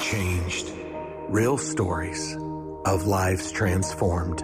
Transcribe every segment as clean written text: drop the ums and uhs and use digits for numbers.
changed. Real stories of lives transformed.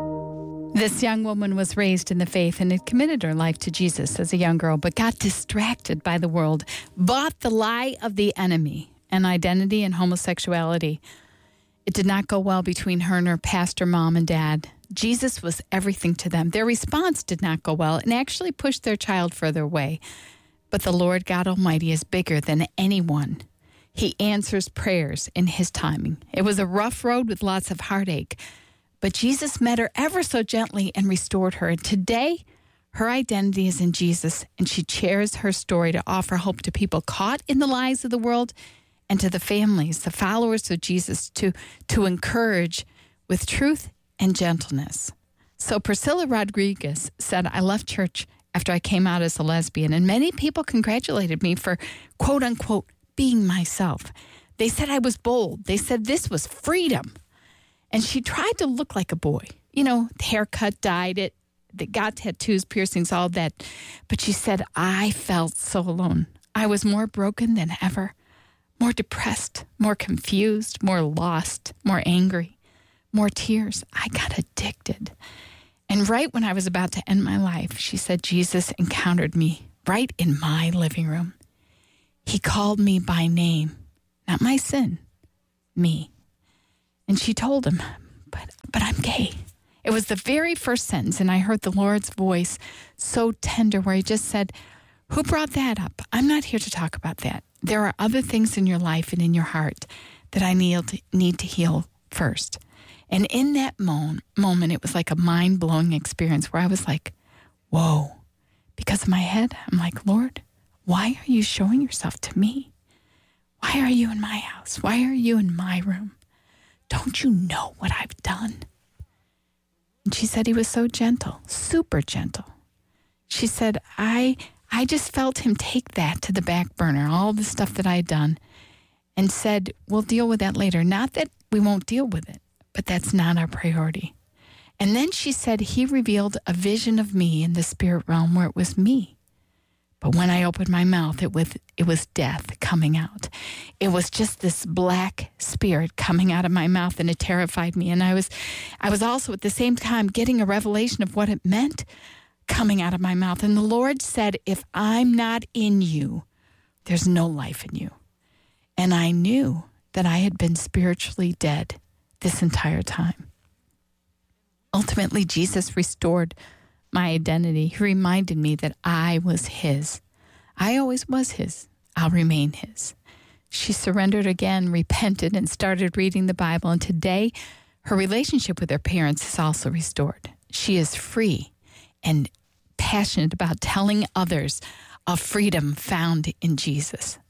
This young woman was raised in the faith and had committed her life to Jesus as a young girl, but got distracted by the world, bought the lie of the enemy, and identity and homosexuality. It did not go well between her and her pastor mom and dad. Jesus was everything to them. Their response did not go well and actually pushed their child further away. But the Lord God Almighty is bigger than anyone. He answers prayers in His timing. It was a rough road with lots of heartache, but Jesus met her ever so gently and restored her. And today, her identity is in Jesus, and she shares her story to offer hope to people caught in the lies of the world and to the families, the followers of Jesus, to encourage with truth and gentleness. So Priscilla Rodriguez said, I left church after I came out as a lesbian, and many people congratulated me for, quote unquote, being myself. They said I was bold. They said this was freedom. And she tried to look like a boy. You know, haircut, dyed it, got tattoos, piercings, all that. But she said, I felt so alone. I was more broken than ever, more depressed, more confused, more lost, more angry, more tears. I got addicted. And right when I was about to end my life, she said, Jesus encountered me right in my living room. He called me by name, not my sin, me. And she told him, but I'm gay. It was the very first sentence, and I heard the Lord's voice so tender where He just said, who brought that up? I'm not here to talk about that. There are other things in your life and in your heart that I need to heal first. And in that moment, it was like a mind-blowing experience where I was like, whoa. Because in my head, I'm like, Lord, why are you showing yourself to me? Why are you in my house? Why are you in my room? Don't you know what I've done? And she said He was so gentle, super gentle. She said, I just felt Him take that to the back burner, all the stuff that I had done, and said, we'll deal with that later. Not that we won't deal with it, but that's not our priority. And then she said He revealed a vision of me in the spirit realm where it was me. But when I opened my mouth, it was death coming out. It was just this black spirit coming out of my mouth, and it terrified me. And I was also at the same time getting a revelation of what it meant coming out of my mouth. And the Lord said, if I'm not in you, there's no life in you. And I knew that I had been spiritually dead this entire time. Ultimately, Jesus restored my identity. He reminded me that I was His. I always was His. I'll remain His. She surrendered again, repented, and started reading the Bible. And today, her relationship with her parents is also restored. She is free and passionate about telling others of freedom found in Jesus.